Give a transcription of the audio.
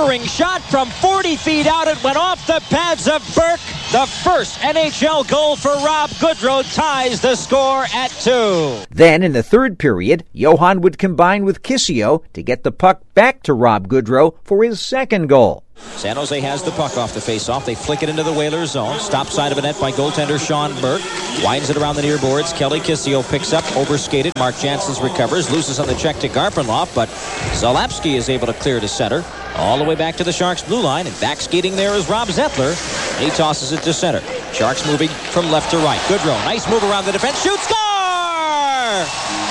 towering shot from 40 feet out. It went off the pads of Burke. The first NHL goal for Rob Goodrow ties the score at 2. Then in the third period, Johan would combine with Kissio to get the puck back to Rob Goodrow for his second goal. San Jose has the puck off the face-off. They flick it into the Whalers zone. Stop side of a net by goaltender Sean Burke. Winds it around the near boards. Kelly Kissio picks up, overskated. Mark Janssens recovers, loses on the check to Garpenloff, but Zalapski is able to clear to center. All the way back to the Sharks' blue line, and back skating there is Rob Zettler. He tosses it to center. Sharks moving from left to right. Goodrow, nice move around the defense. Shoot, score!